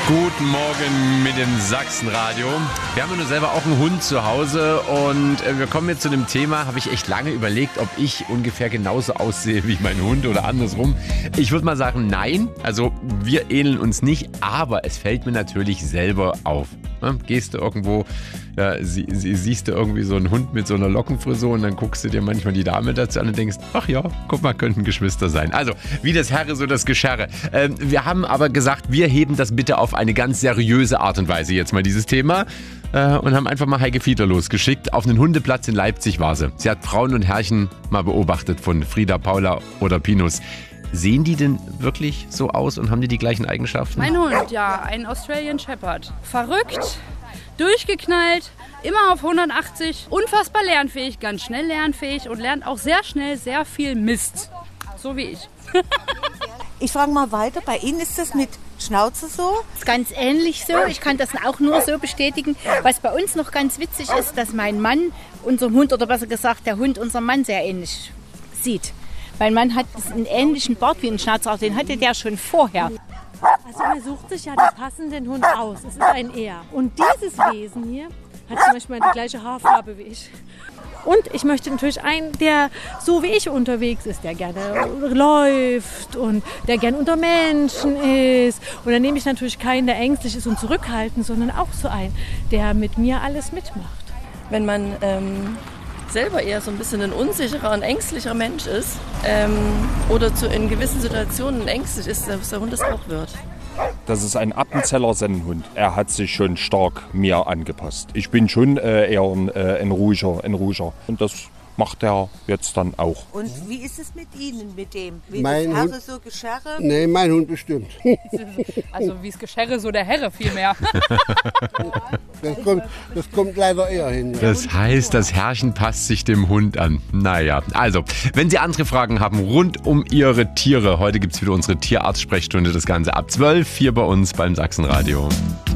Guten Morgen mit dem Sachsenradio. Wir haben ja nur selber auch einen Hund zu Hause und wir kommen jetzt zu dem Thema, habe ich echt lange überlegt, ob ich ungefähr genauso aussehe wie mein Hund oder andersrum. Ich würde mal sagen, nein, also wir ähneln uns nicht, aber es fällt mir natürlich selber auf. Gehst du irgendwo, ja, siehst du irgendwie so einen Hund mit so einer Lockenfrisur und dann guckst du dir manchmal die Dame dazu an und denkst, ach ja, guck mal, könnten Geschwister sein. Also, wie das Herre, so das Geschirre. Wir haben aber gesagt, wir heben das bitte auf eine ganz seriöse Art und Weise jetzt mal dieses Thema und haben einfach mal Heike Fiedler losgeschickt. Auf einen Hundeplatz in Leipzig war sie. Sie hat Frauen und Herrchen mal beobachtet von Frieda, Paula oder Pinus. Sehen die denn wirklich so aus und haben die gleichen Eigenschaften? Mein Hund, ja, ein Australian Shepherd. Verrückt, durchgeknallt, immer auf 180, unfassbar lernfähig, ganz schnell lernfähig und lernt auch sehr schnell sehr viel Mist. So wie ich. Ich frage mal weiter, bei Ihnen ist das mit Schnauze so? Das ist ganz ähnlich so. Ich kann das auch nur so bestätigen. Was bei uns noch ganz witzig ist, dass mein Mann unserem Hund, oder besser gesagt der Hund unserem Mann sehr ähnlich sieht. Mein Mann hat einen ähnlichen Bart wie ein Schnauzer, den hatte der schon vorher. Also er sucht sich ja den passenden Hund aus. Es ist ein Er. Und dieses Wesen hier hat zum Beispiel die gleiche Haarfarbe wie ich. Und ich möchte natürlich einen, der so wie ich unterwegs ist, der gerne läuft und der gern unter Menschen ist. Und dann nehme ich natürlich keinen, der ängstlich ist und zurückhaltend, sondern auch so einen, der mit mir alles mitmacht. Wenn man selber eher so ein bisschen ein unsicherer und ängstlicher Mensch ist oder in gewissen Situationen ängstlich ist, dass der Hund es auch wird. Das ist ein Appenzeller Sennenhund. Er hat sich schon stark mir angepasst. Ich bin schon eher ein ruhiger. Und das macht er jetzt dann auch. Und wie ist es mit Ihnen, mit dem? Wie Mein das Hund, Herre so Geschirre? Nee, mein Hund bestimmt. Also wie es Geschirre, so der Herre vielmehr. Das kommt leider eher hin. Ja. Das heißt, das Herrchen passt sich dem Hund an. Naja, also, wenn Sie andere Fragen haben rund um Ihre Tiere, heute gibt es wieder unsere Tierarzt-Sprechstunde, das Ganze ab 12 hier bei uns beim Sachsenradio.